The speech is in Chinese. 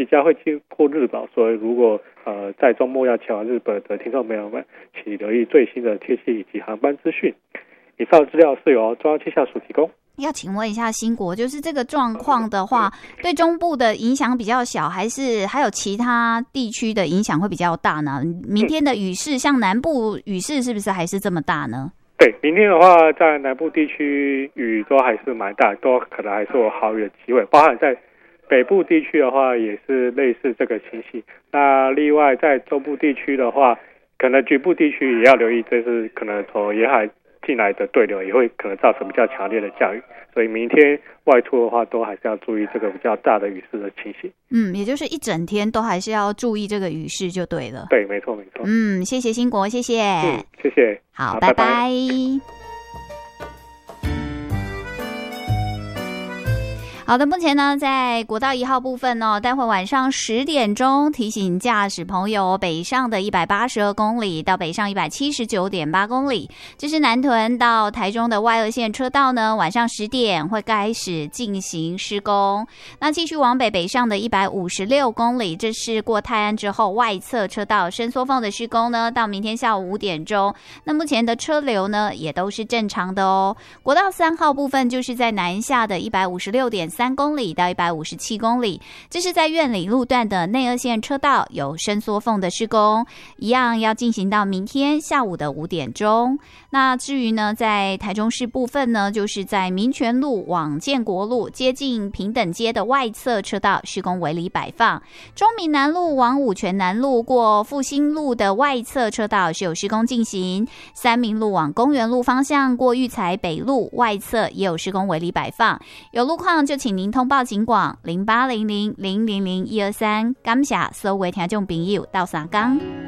即将会经过日本，所以如果在周末要前往日本的听众朋友们，请留意最新的天气以及航班资讯。以上资料是由中央气象署提供。 要请问一下新国，就是这个状况的话，对中部的影响比较小，还是还有其他地区的影响会比较大呢？明天的雨势，像南部雨势是不是还是这么大呢？ 对，明天的话，在南部地区雨都还是蛮大，都可能还是有豪雨的机会，包含在北部地区的话，也是类似这个情形。那另外在中部地区的话，可能局部地区也要留意，这是可能从沿海进来的对流也会可能造成比较强烈的降雨，所以明天外出的话都还是要注意这个比较大的雨势的情形。 也就是一整天都还是要注意这个雨势就对了。 对，没错没错。 谢谢新国，谢谢。 谢谢。 好，拜拜。好的，目前呢，在国道1号部分哦，待会晚上10点钟提醒驾驶朋友，北上的182公里到北上179.8公里，这是南屯到台中的外二线车道呢，晚上10点会开始进行施工。那继续往北上的156公里，这是过泰安之后外侧车道伸缩缝的施工呢，到明天下午5点钟。那目前的车流呢，也都是正常的哦。国道3号部分就是在南下的156.3公里到157公里，这是在苑里路段的内二线车道有伸缩缝的施工，一样要进行到明天下午的5点钟。那至于呢，在台中市部分呢，就是在民权路往建国路接近平等街的外侧车道施工围篱摆放，中民南路往五权南路过复兴路的外侧车道是有施工进行，三民路往公园路方向过育才北路外侧也有施工围篱摆放，有路况就请您通报警广0800000123，感谢所有听众朋友到三江。